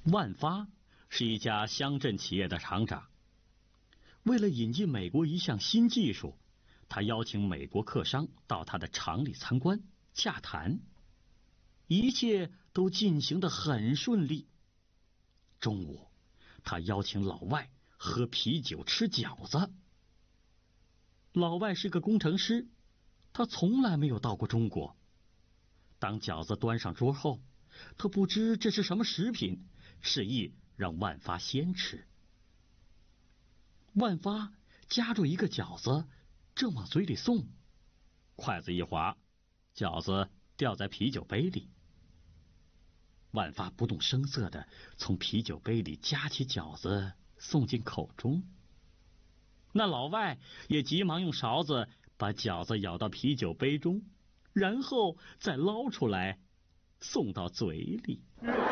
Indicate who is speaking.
Speaker 1: 万发是一家乡镇企业的厂长，为了引进美国一项新技术，他邀请美国客商到他的厂里参观洽谈，一切都进行得很顺利。中午，他邀请老外喝啤酒吃饺子。老外是个工程师，他从来没有到过中国。当饺子端上桌后，他不知这是什么食品，示意让万发先吃。万发夹住一个饺子，正往嘴里送，筷子一滑，饺子掉在啤酒杯里。万发不动声色地从啤酒杯里夹起饺子送进口中。那老外也急忙用勺子把饺子舀到啤酒杯中，然后再捞出来送到嘴里。